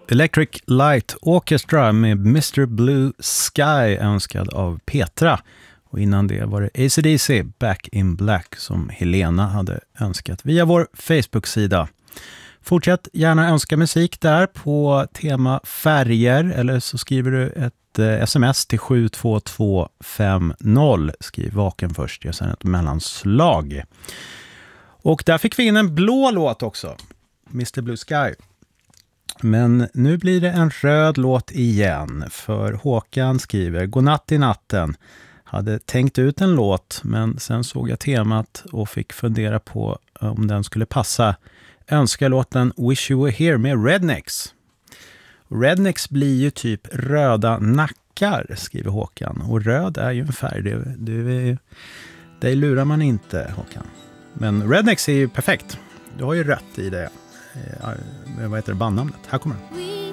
Electric Light Orchestra med Mr. Blue Sky önskad av Petra. Och innan det var det AC/DC Back in Black som Helena hade önskat via vår Facebook-sida. Fortsätt gärna önska musik där på tema färger eller så skriver du ett sms till 72250. Skriv vaken först, jag säger ett mellanslag. Och där fick vi in en blå låt också, Mr. Blue Sky. Men nu blir det en röd låt igen, för Håkan skriver: Godnatt i natten. Hade tänkt ut en låt, men sen såg jag temat och fick fundera på om den skulle passa. Önskar låten Wish You Were Here med Rednecks. Rednecks blir ju typ röda nackar, skriver Håkan. Och röd är ju en färg, det lurar man inte, Håkan. Men Rednecks är ju perfekt. Du har ju rött i det. Vad heter det, bandnamnet? Här kommer den.